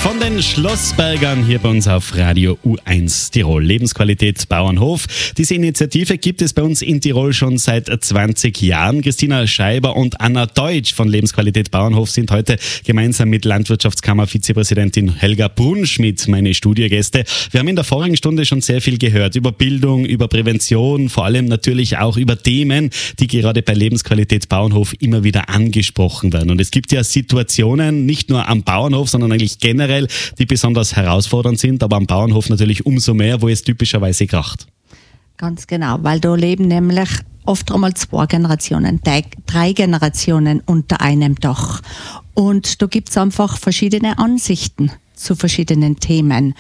von den Schlossbergern hier bei uns auf Radio U1 Tirol. Lebensqualität Bauernhof. Diese Initiative gibt es bei uns in Tirol schon seit 20 Jahren. Christina Scheiber und Anna Deutsch von Lebensqualität Bauernhof sind heute gemeinsam mit Landwirtschaftskammer-Vizepräsidentin Helga Brunschmidt meine Studiogäste. Wir haben in der vorigen Stunde schon sehr viel gehört über Bildung, über Prävention, vor allem natürlich auch über Themen, die gerade bei Lebensqualität Bauernhof immer wieder angesprochen werden. Und es gibt ja Situationen, nicht nur am Bauernhof, sondern eigentlich generell, die besonders herausfordernd sind, aber am Bauernhof natürlich umso mehr, wo es typischerweise kracht. Ganz genau, weil da leben nämlich oft einmal 2 Generationen, 3 Generationen unter einem Dach. Und da gibt es einfach verschiedene Ansichten zu verschiedenen Themen.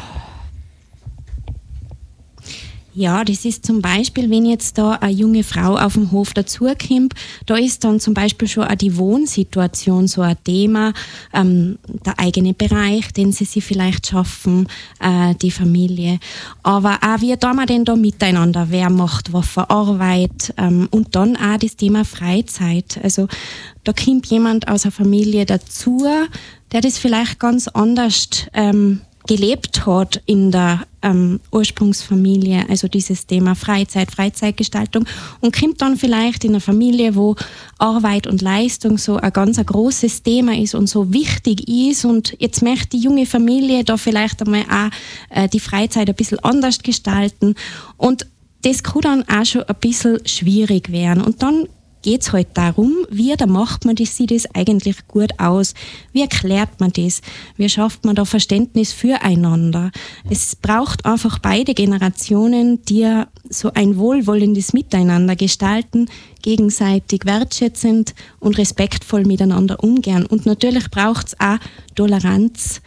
Ja, das ist zum Beispiel, wenn jetzt da eine junge Frau auf dem Hof dazukommt, da ist dann zum Beispiel schon auch die Wohnsituation so ein Thema, der eigene Bereich, den sie sich vielleicht schaffen, die Familie. Aber auch, wie tun wir denn da miteinander? Wer macht was für Arbeit? Und dann auch das Thema Freizeit. Also da kommt jemand aus einer Familie dazu, der das vielleicht ganz anders gelebt hat in der Ursprungsfamilie, also dieses Thema Freizeit, Freizeitgestaltung, und kommt dann vielleicht in eine Familie, wo Arbeit und Leistung so ein ganz großes Thema ist und so wichtig ist, und jetzt möchte die junge Familie da vielleicht einmal auch die Freizeit ein bisschen anders gestalten, und das kann dann auch schon ein bisschen schwierig werden. Und dann geht es halt darum, wie macht man das, sieht das eigentlich gut aus? Wie erklärt man das? Wie schafft man da Verständnis füreinander? Es braucht einfach beide Generationen, die so ein wohlwollendes Miteinander gestalten, gegenseitig wertschätzend und respektvoll miteinander umgehen. Und natürlich braucht es auch Toleranz,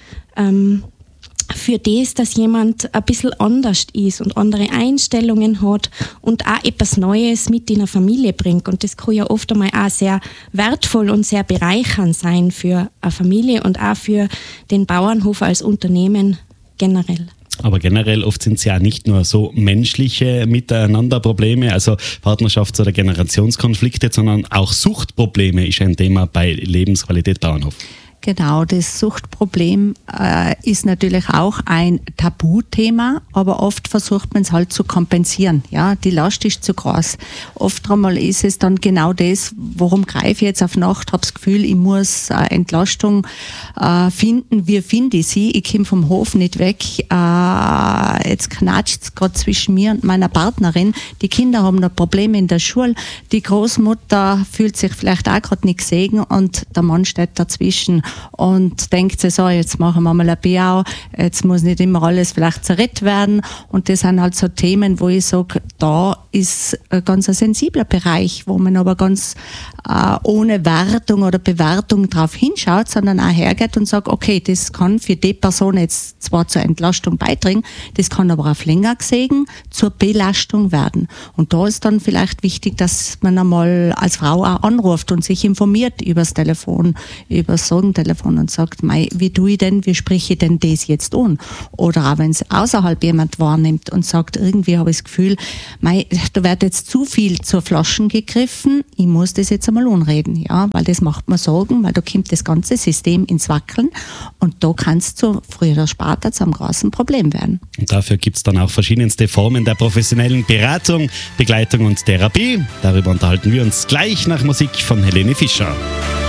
für das, dass jemand ein bisschen anders ist und andere Einstellungen hat und auch etwas Neues mit in eine Familie bringt. Und das kann ja oft einmal auch sehr wertvoll und sehr bereichernd sein für eine Familie und auch für den Bauernhof als Unternehmen generell. Aber generell oft sind es ja nicht nur so menschliche Miteinanderprobleme, also Partnerschafts- oder Generationskonflikte, sondern auch Suchtprobleme ist ein Thema bei Lebensqualität Bauernhof. Genau, das Suchtproblem ist natürlich auch ein Tabuthema, aber oft versucht man es halt zu kompensieren. Ja, die Last ist zu groß. Oft einmal ist es dann genau das, worum greife ich jetzt auf Nacht, habe das Gefühl, ich muss Entlastung finden. Wie finde ich sie? Ich komme vom Hof nicht weg. Jetzt knatscht es gerade zwischen mir und meiner Partnerin. Die Kinder haben noch Probleme in der Schule. Die Großmutter fühlt sich vielleicht auch gerade nicht gesehen und der Mann steht dazwischen und denkt sich so, jetzt machen wir mal ein Biau, jetzt muss nicht immer alles vielleicht zerritt werden, und das sind halt so Themen, wo ich sage, da ist ein ganz sensibler Bereich, wo man aber ganz ohne Wertung oder Bewertung drauf hinschaut, sondern auch hergeht und sagt, okay, das kann für die Person jetzt zwar zur Entlastung beitragen, das kann aber auf länger gesehen zur Belastung werden. Und da ist dann vielleicht wichtig, dass man einmal als Frau auch anruft und sich informiert übers Telefon, übers Sorgentelefon und sagt, wie tue ich denn, wie spreche ich denn das jetzt an? Oder auch wenn es außerhalb jemand wahrnimmt und sagt, irgendwie habe ich das Gefühl, da wird jetzt zu viel zur Flaschen gegriffen, ich muss das jetzt einmal anreden, ja, weil das macht mir Sorgen, weil da kommt das ganze System ins Wackeln und da kann es früher oder später zu einem großen Problem werden. Und dafür gibt es dann auch verschiedenste Formen der professionellen Beratung, Begleitung und Therapie. Darüber unterhalten wir uns gleich nach Musik von Helene Fischer.